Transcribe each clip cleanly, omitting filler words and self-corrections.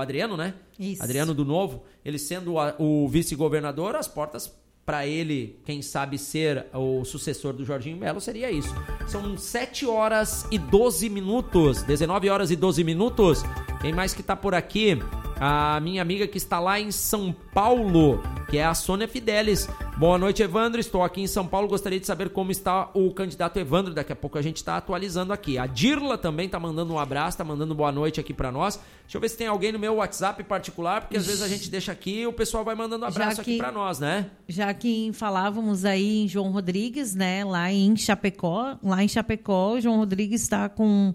Adriano, né? Isso. Adriano do Novo, ele sendo o vice-governador, as portas para ele, quem sabe ser o sucessor do Jorginho Melo, seria isso. São 7 horas e 12 minutos, 19 horas e 12 minutos. Quem mais que tá por aqui? A minha amiga que está lá em São Paulo, que é a Sônia Fidelis. Boa noite, Evandro. Estou aqui em São Paulo. Gostaria de saber como está o candidato Evandro. Daqui a pouco a gente está atualizando aqui. A Dirla também está mandando um abraço, está mandando boa noite aqui para nós. Deixa eu ver se tem alguém no meu WhatsApp particular, porque às vezes a gente deixa aqui e o pessoal vai mandando um abraço aqui para nós, né? Já que falávamos aí em João Rodrigues, né? Lá em Chapecó, João Rodrigues está com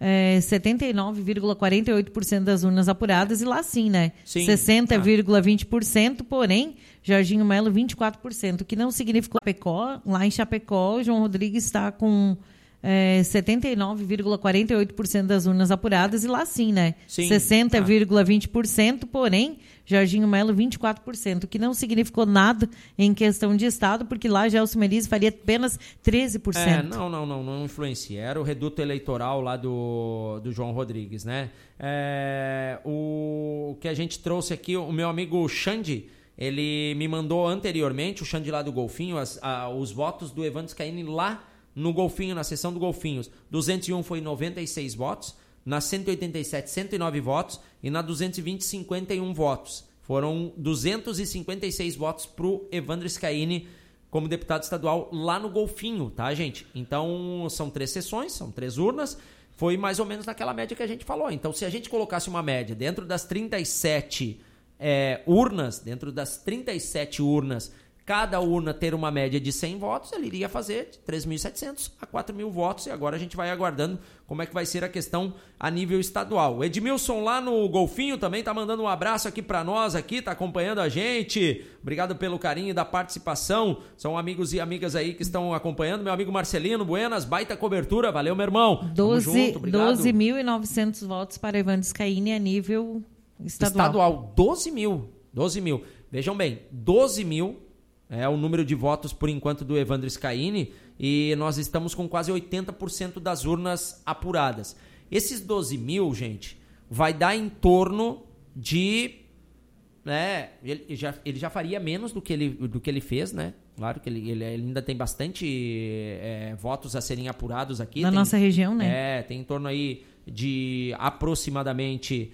79,48% das urnas apuradas, e lá sim, né? Sim. 60,20%, porém, Jorginho Melo 24%, que não significa Chapecó. Lá em Chapecó, João Rodrigues está com 79,48% das urnas apuradas, e lá sim, né? Sim. 60,20%, porém, Jorginho Melo 24%, que não significou nada em questão de estado, porque lá Gelson Melise faria apenas 13%. Não influencia. Era o reduto eleitoral lá do João Rodrigues, né? O que a gente trouxe aqui, o meu amigo Xande, ele me mandou anteriormente, o Xande lá do Golfinho, os votos do Evandro Scaini lá no Golfinho, na sessão do Golfinhos. 201 foi 96 votos, na 187, 109 votos, e na 220, 51 votos. Foram 256 votos pro Evandro Scaini como deputado estadual lá no Golfinho, tá, gente? Então, são 3 sessões, são 3 urnas, foi mais ou menos naquela média que a gente falou. Então, se a gente colocasse uma média dentro das 37 urnas, cada urna ter uma média de 100 votos, ele iria fazer de 3.700 a 4.000 votos, e agora a gente vai aguardando como é que vai ser a questão a nível estadual. O Edmilson lá no Golfinho também tá mandando um abraço aqui para nós, tá acompanhando a gente. Obrigado pelo carinho da participação. São amigos e amigas aí que estão acompanhando. Meu amigo Marcelino Buenas, baita cobertura. Valeu, meu irmão. 12.900 votos para Evandro Scaini a nível estadual. 12 mil. Vejam bem, 12 mil é o número de votos, por enquanto, do Evandro Scaini, e nós estamos com quase 80% das urnas apuradas. Esses 12 mil, gente, vai dar em torno de... Ele já faria menos do que ele fez, né? Claro que ele ainda tem bastante votos a serem apurados aqui. Na nossa região, né? Tem em torno aí de aproximadamente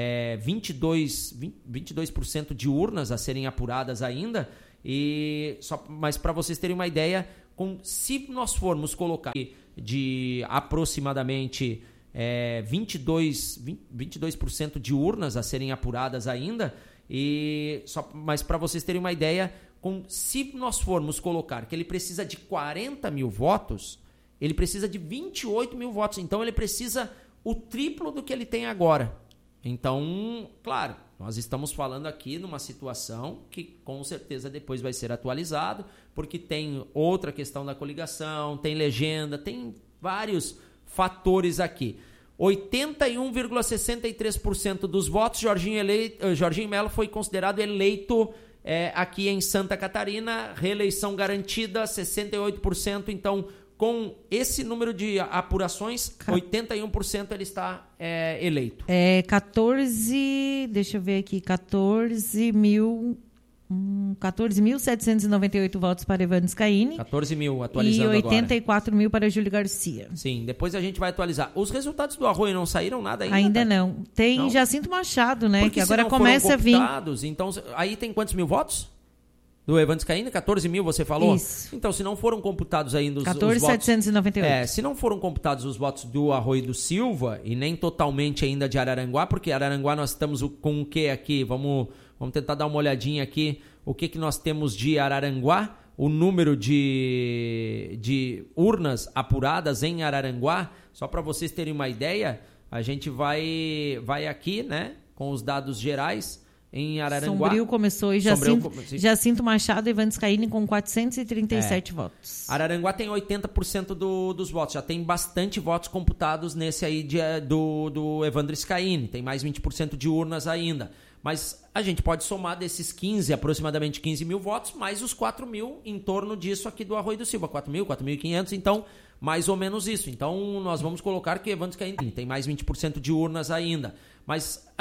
22% de urnas a serem apuradas ainda. Mas para vocês terem uma ideia, se nós formos colocar de aproximadamente 22% de urnas a serem apuradas ainda, mas para vocês terem uma ideia, se nós formos colocar que ele precisa de 40 mil votos, ele precisa de 28 mil votos, então ele precisa o triplo do que ele tem agora. Então, claro, nós estamos falando aqui numa situação que com certeza depois vai ser atualizado, porque tem outra questão da coligação, tem legenda, tem vários fatores aqui. 81,63% dos votos, Jorginho Melo foi considerado eleito aqui em Santa Catarina, reeleição garantida, 68%, então... Com esse número de apurações, 81% ele está eleito. 14.798 votos para Evandro Scaini. 14 mil, atualizando agora. E 84 mil para Júlio Garcia. Sim, depois a gente vai atualizar. Os resultados do Arroio não saíram nada ainda? Ainda não. Tem não? Jacinto Machado, né? Porque que agora começa a vir. Então, aí tem quantos mil votos? Do Evandro Scaini, 14 mil, você falou? Isso. Então, se não foram computados ainda os 14.798. Se não foram computados os votos do Arroio do Silva, e nem totalmente ainda de Araranguá, porque Araranguá nós estamos com o que aqui? Vamos tentar dar uma olhadinha aqui. O que nós temos de Araranguá? O número de urnas apuradas em Araranguá. Só para vocês terem uma ideia, a gente vai aqui, né, com os dados gerais. Em Araranguá. Sombrio começou e Jacinto Machado e Evandro Scaini com 437 votos. Araranguá tem 80% dos votos. Já tem bastante votos computados nesse aí do Evandro Scaini. Tem mais 20% de urnas ainda. Mas a gente pode somar desses aproximadamente 15 mil votos, mais os 4 mil em torno disso aqui do Arroio do Silva. 4 mil, 4.500, então mais ou menos isso. Então nós vamos colocar que Evandro Scaini tem mais 20% de urnas ainda. Mas